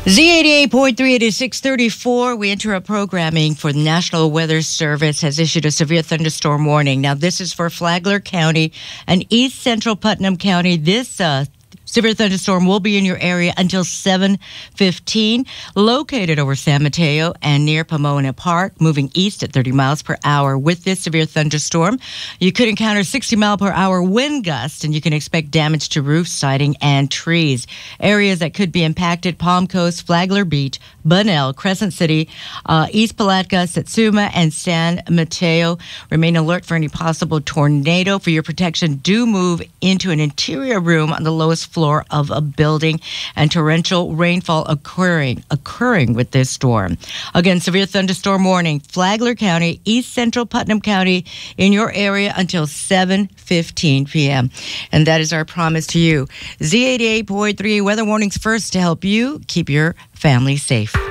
Z88.3, it is 6:34. We interrupt programming for the National Weather Service has issued a severe thunderstorm warning. Now, this is for Flagler County and East Central Putnam County. This severe thunderstorm will be in your area until 7:15, located over San Mateo and near Pomona Park, moving east at 30 miles per hour. With this severe thunderstorm, you could encounter 60-mile-per-hour wind gusts, and you can expect damage to roofs, siding, and trees. Areas that could be impacted: Palm Coast, Flagler Beach, Bunnell, Crescent City, East Palatka, Satsuma, and San Mateo. Remain alert for any possible tornado. For your protection, do move into an interior room on the lowest floor of a building, and torrential rainfall occurring with this storm. Again, severe thunderstorm warning, Flagler County, East Central Putnam County, in your area until 7:15 p.m. And that is our promise to you. Z88.3 weather warnings first to help you keep your family safe.